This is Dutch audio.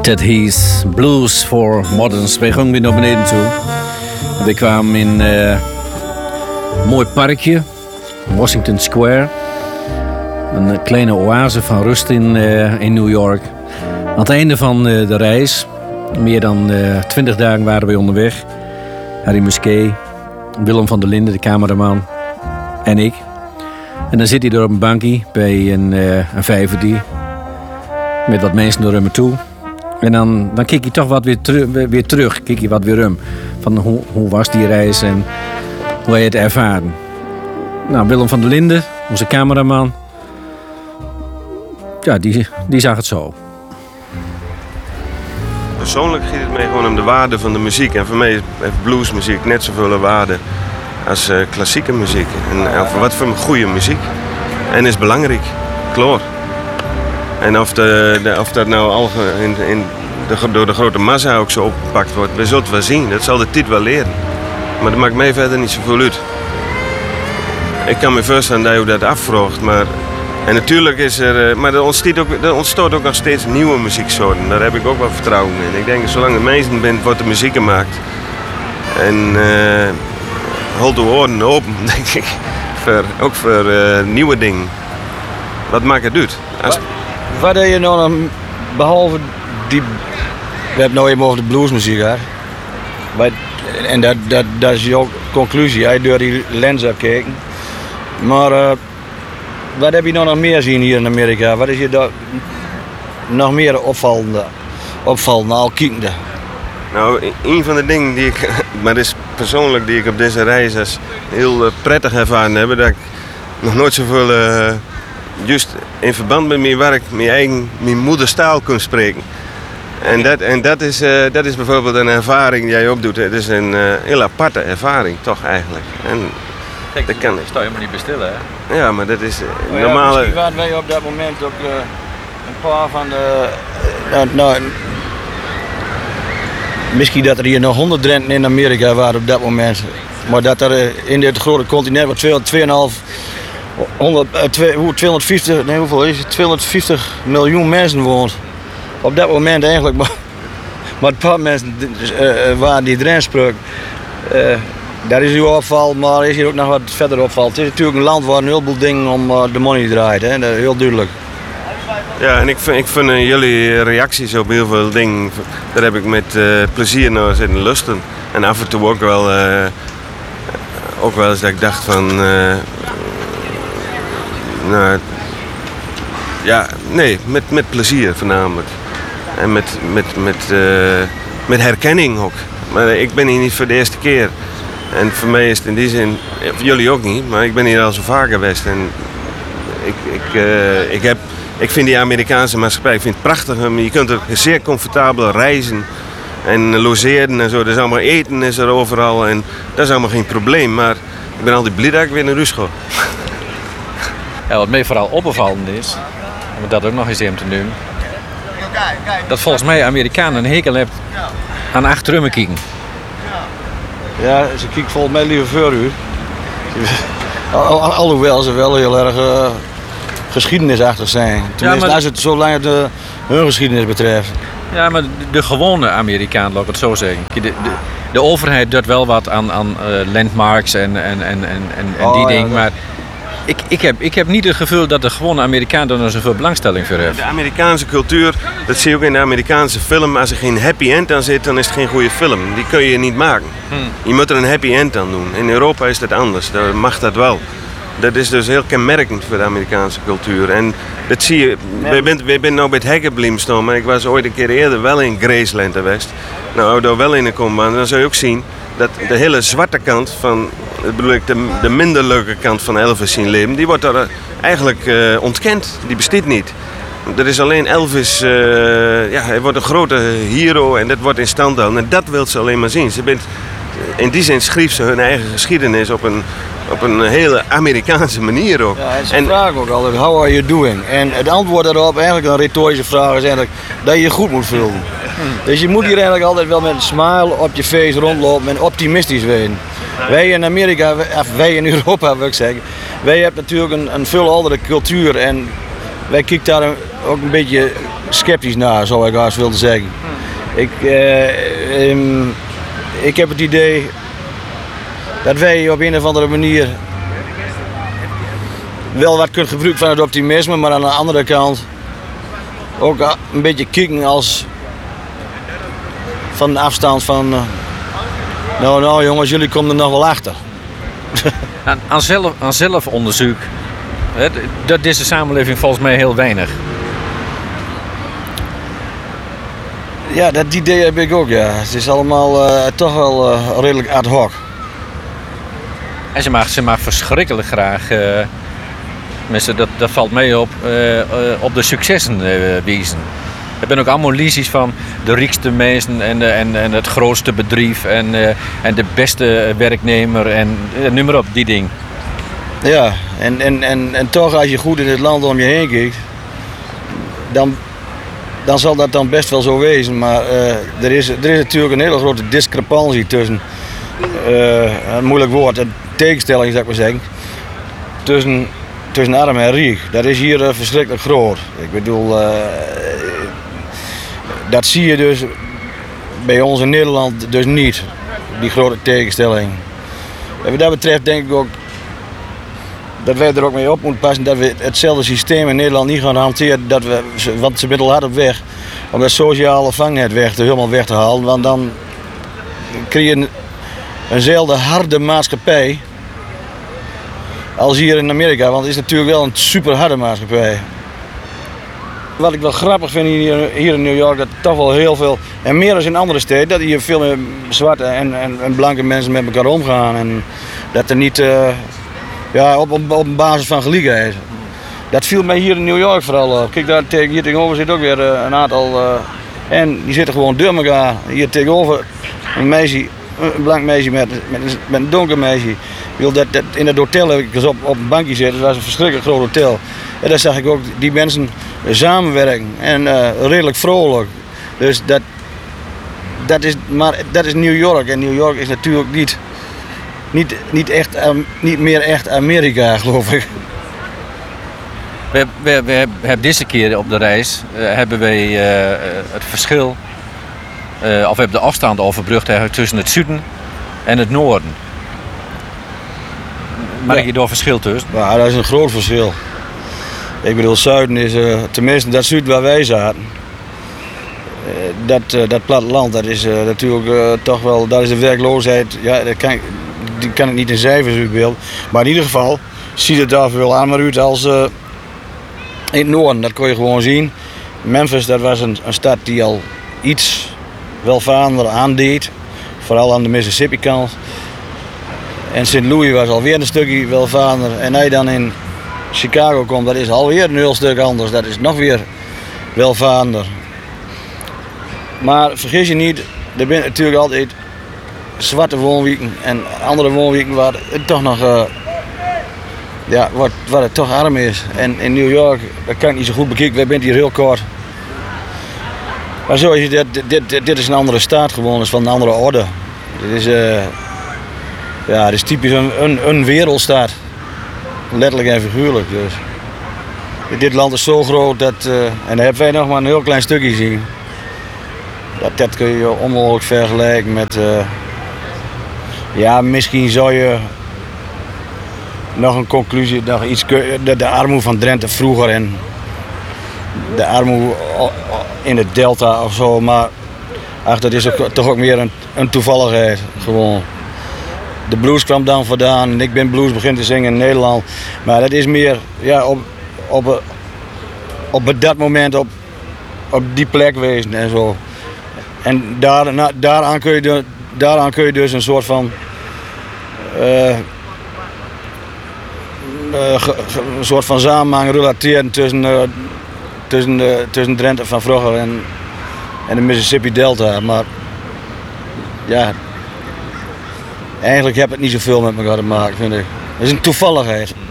Ted Heath, Blues for Moderns. Wij gingen weer naar beneden toe. We kwamen in een mooi parkje, Washington Square. Een kleine oase van rust in New York. Aan het einde van de reis, meer dan 20 dagen waren we onderweg. Harry Musquet, Willem van der Linden, de cameraman, en ik. En dan zit hij er op een bankje bij een vijverdie. Met wat mensen door hem toe. En dan kijk hij toch wat weer terug. Kijk hij wat weer om. Van hoe was die reis en hoe hij het ervaren. Nou, Willem van der Linden, onze cameraman. Ja, die zag het zo. Persoonlijk gaat het mij gewoon om de waarde van de muziek. En voor mij heeft bluesmuziek net zoveel waarde als klassieke muziek. En wat voor goede muziek. En is belangrijk. Klaar. En of dat nou al door de grote massa ook zo opgepakt wordt, we zullen het wel zien. Dat zal de tijd wel leren. Maar dat maakt mij verder niet zoveel uit. Ik kan me voorstellen dat je dat afvraagt, maar... En natuurlijk is er... Maar er ontstaat ook nog steeds nieuwe muzieksoorten. Daar heb ik ook wel vertrouwen in. Ik denk dat zolang er mensen bent, wordt de muziek gemaakt. En houd de oren open, denk ik. Ook voor nieuwe dingen. Wat maakt het uit? Wat heb je nou nog, behalve die... We hebben nou even over de bluesmuziek gehad. En dat is jouw conclusie, hij door die lens hebt gekeken. Maar wat heb je nou nog meer zien hier in Amerika? Wat is je daar nog meer opvallende al kijkende? Nou, een van de dingen die ik, maar dat is persoonlijk die ik op deze reis als heel prettig ervaren heb, dat ik nog nooit zoveel juist in verband met mijn werk mijn moederstaal kan spreken. En dat is bijvoorbeeld een ervaring die jij opdoet. Het is een heel aparte ervaring, toch eigenlijk. En kijk, dat kan. Sta je helemaal niet bestillen, hè? Ja, maar dat is normale... Misschien waren wij op dat moment ook een paar van de... misschien dat er hier nog 100 Drenten in Amerika waren op dat moment. Maar dat er in dit grote continent wat 250 miljoen mensen woont. Op dat moment eigenlijk maar een paar mensen waren die Drent spraken. Dat is uw opval, maar is hier ook nog wat verder opvalt. Het is natuurlijk een land waar een heleboel dingen om de money draait, hè? Dat is heel duidelijk. Ja, en ik vind jullie reacties op heel veel dingen, daar heb ik met plezier naar zitten lusten. En af en toe ook wel eens dat ik dacht van... met plezier voornamelijk. En met herkenning ook. Maar ik ben hier niet voor de eerste keer. En voor mij is het in die zin, voor jullie ook niet, maar ik ben hier al zo vaak geweest. En ik vind die Amerikaanse maatschappij, ik vind het prachtig. Je kunt er zeer comfortabel reizen en logeren en zo. Er is allemaal eten is er overal en dat is allemaal geen probleem. Maar ik ben altijd blij dat ik weer naar huis ga. Ja, wat mij vooral opvallend is, om dat ook nog eens even te doen, dat volgens mij Amerikanen een hekel hebben aan achterom kijken. Ja, ze kijkt volgens mij liever voor u. Alhoewel ze wel heel erg geschiedenisachtig zijn. Tenminste, als het zolang het hun geschiedenis betreft. Ja, maar de gewone Amerikaan, laat ik het zo zeggen. De overheid doet wel wat aan landmarks en die dingen, maar ik heb niet het gevoel dat de gewone Amerikaan er zoveel belangstelling voor heeft. De Amerikaanse cultuur, dat zie je ook in de Amerikaanse film. Als er geen happy end aan zit, dan is het geen goede film. Die kun je niet maken. Je moet er een happy end aan doen. In Europa is dat anders, daar mag dat wel. Dat is dus heel kenmerkend voor de Amerikaanse cultuur. En dat zie je, wij zijn nou bij het Hekkenblim staan, maar ik was ooit een keer eerder wel in Graceland geweest. Nou, als je daar wel in komt, dan zul je ook zien dat de hele zwarte kant van, bedoel ik, de minder leuke kant van Elvis zijn leven, die wordt daar eigenlijk ontkend. Die bestaat niet. Er is alleen Elvis, hij wordt een grote hero en dat wordt in stand gehouden. En dat wil ze alleen maar zien. In die zin schreef ze hun eigen geschiedenis op een hele Amerikaanse manier ook. Ja, en ze vragen ook altijd, how are you doing? En het antwoord daarop, eigenlijk een retorische vraag, is eigenlijk dat je je goed moet voelen. Dus je moet hier eigenlijk altijd wel met een smile op je face rondlopen en optimistisch zijn. Wij in Amerika, of wij in Europa wil ik zeggen, wij hebben natuurlijk een veel oudere cultuur en wij kijken daar ook een beetje sceptisch naar, zou ik haast willen zeggen. Ik heb het idee dat wij op een of andere manier wel wat kunnen gebruiken van het optimisme, maar aan de andere kant ook een beetje kijken als van de afstand van nou jongens, jullie komen er nog wel achter. Aan zelfonderzoek, dat is de samenleving volgens mij heel weinig. Ja, dat idee heb ik ook, ja. Het is allemaal toch wel redelijk ad hoc. En ze mag verschrikkelijk graag, mensen, dat valt mee op de successen wijzen. Er zijn ook allemaal liedjes van de rijkste mensen en het grootste bedrijf en de beste werknemer en noem maar op, die ding. Ja, en toch als je goed in het land om je heen kijkt, dan zal dat dan best wel zo wezen. Maar er is natuurlijk een hele grote discrepantie tussen, een moeilijk woord, een tegenstelling zou ik maar zeggen, tussen arm en rijk. Dat is hier verschrikkelijk groot. Ik bedoel, dat zie je dus bij ons in Nederland dus niet, die grote tegenstelling. En wat dat betreft denk ik ook dat wij er ook mee op moeten passen dat we hetzelfde systeem in Nederland niet gaan hanteren, want ze middel hard op weg om dat sociale vangnet helemaal weg te halen. Want dan krijg je eenzelfde harde maatschappij als hier in Amerika, want het is natuurlijk wel een super harde maatschappij. Wat ik wel grappig vind hier in New York, dat toch wel heel veel, en meer dan in andere steden, dat hier veel meer zwarte en blanke mensen met elkaar omgaan. En dat er niet op een basis van gelijkheid. Dat viel mij hier in New York vooral op. Kijk, hier tegenover zit ook weer een aantal, en die zitten gewoon door elkaar. Hier tegenover een blank meisje met een donker meisje. In het hotel heb ik dus op een bankje zitten, dat was een verschrikkelijk groot hotel. En daar zag ik ook die mensen samenwerken en redelijk vrolijk. Dus dat is New York. En New York is natuurlijk niet meer echt Amerika, geloof ik. We hebben deze keer op de reis hebben wij het verschil, of we hebben de afstand overbrugd tussen het zuiden en het noorden. Maak je daar verschil tussen? Ja, dat is een groot verschil. Ik bedoel, zuiden is, tenminste dat zuiden waar wij zaten, dat platteland, dat is natuurlijk toch wel, dat is de werkloosheid, ja, die kan ik niet in cijfers uitbeelden. Maar in ieder geval ziet het daar veel aan maar uit als in het noorden, dat kon je gewoon zien. Memphis, dat was een stad die al iets welvarender aandeed, vooral aan de Mississippi kant. En St. Louis was alweer een stukje welvarender. En als je dan in Chicago komt, dat is alweer een heel stuk anders. Dat is nog weer welvarender. Maar vergis je niet, er zijn natuurlijk altijd zwarte woonwijken en andere woonwijken waar het toch nog waar het toch arm is. En in New York, dat kan ik niet zo goed bekijken, wij zijn hier heel kort. Maar zoals je dit is een andere staat gewoon, is van een andere orde. Dit is typisch een wereldstaat. Letterlijk en figuurlijk. Dus. Dit land is zo groot dat, en daar hebben wij nog maar een heel klein stukje zien. Dat kun je onmogelijk vergelijken met, misschien zou je nog een conclusie, nog iets, de armoede van Drenthe vroeger en de armoede in het delta of zo, maar dat is toch ook meer een toevalligheid gewoon. De blues kwam dan vandaan en ik ben blues beginnen te zingen in Nederland. Maar dat is meer op dat moment op die plek wezen en zo. En daaraan kun je dus een soort van een soort van samenhang relateren tussen Drenthe van vroeger en de Mississippi Delta. Maar eigenlijk heb het niet zoveel met elkaar te maken, vind ik. Het is een toevalligheid.